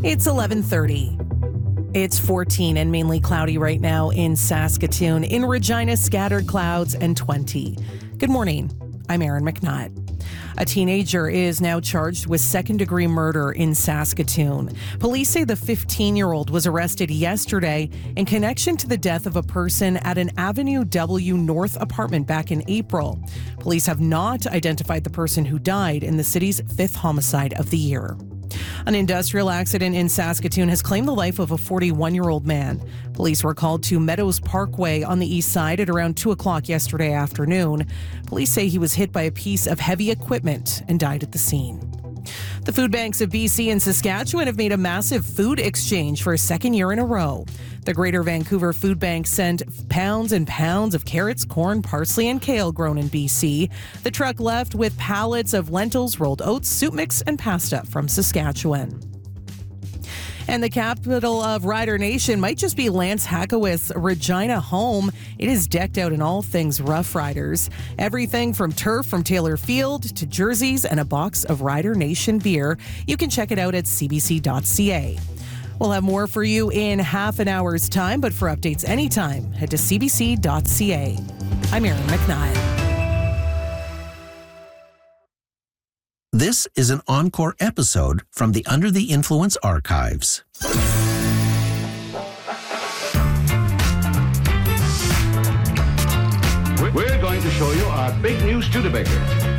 It's 11:30. It's 14 and mainly cloudy right now in Saskatoon. In Regina, scattered clouds and 20. Good morning. I'm Erin McNutt. A teenager is now charged with second-degree murder in Saskatoon. Police say the 15-year-old was arrested yesterday in connection to the death of a person at an Avenue W North apartment back in April. Police have not identified the person who died in the city's fifth homicide of the year. An industrial accident in Saskatoon has claimed the life of a 41-year-old man. Police were called to Meadows Parkway on the east side at around 2 o'clock yesterday afternoon. Police say he was hit by a piece of heavy equipment and died at the scene. The food banks of BC and Saskatchewan have made a massive food exchange for a second year in a row. The Greater Vancouver Food Bank sent pounds and pounds of carrots, corn, parsley, and kale grown in BC. The truck left with pallets of lentils, rolled oats, soup mix, and pasta from Saskatchewan. And the capital of Rider Nation might just be Lance Hackawith's Regina home. It is decked out in all things Rough Riders. Everything from turf from Taylor Field to jerseys and a box of Rider Nation beer. You can check it out at cbc.ca. We'll have more for you in half an hour's time, but for updates anytime, head to cbc.ca. I'm Erin McNutt. This is an encore episode from the Under the Influence archives. We're going to show you our big new Studebaker.